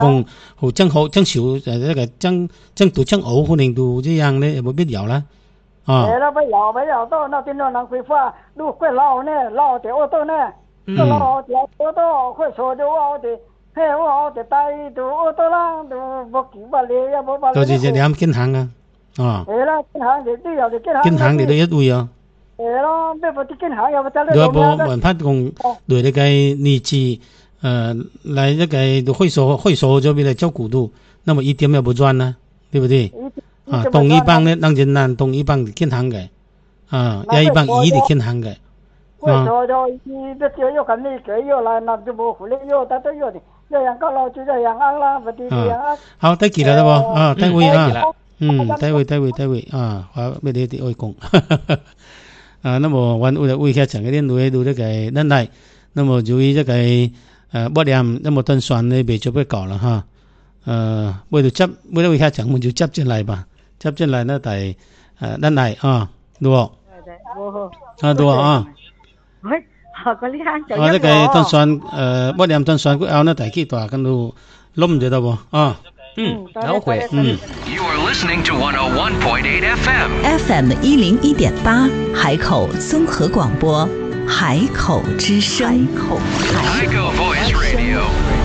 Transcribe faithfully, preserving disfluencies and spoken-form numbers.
講好將好將少誒一個將將讀將好可能都這樣咧冇必要啦。啊。 係啦，不要不要到那邊讓人規劃，路會老呢，老的我到呢，到老的我到會說就我的，嘿我的帶到我到啦，都冇見不嚟呀，冇不嚟。 就係就係啱建行啊。啊。 係啦，建行就都有就建行。 建行你都一位啊。 係咯，咩不啲建行又不得咧。 如果冇辦法講對你個年紀。呃，來這個會所會所這邊來照顧度，那麼一點也不賺呢，對不對？啊，東一幫呢，讓人難，東一幫的建行嘅，啊，也一幫一的建行嘅。 會所就一個就要看你個要來，那就冇回來要，但都要的，這樣搞老就這樣安啦，不對這樣啊。 好，得記啦得喎，啊，得會啊，嗯，得會得會得會啊，我咩啲啲愛講，啊，那麼我為了為下整個啲女都這個忍耐，那麼注意這個。誒，不念那麼斷算呢，別就不搞了哈。誒，為了執，為了為下講，我們就執進來吧。執進來呢，第誒忍耐啊，對不？啊，對啊。 喂，學過呢間就一個。 我呢個斷算誒，不念斷算佢後呢，第幾段跟住冧咗得喎啊。 嗯，好會。 嗯。 You are listening to one oh one point eight F M。 F M 一零一點八，海口綜合廣播。海口之聲， 海口 Voice Radio。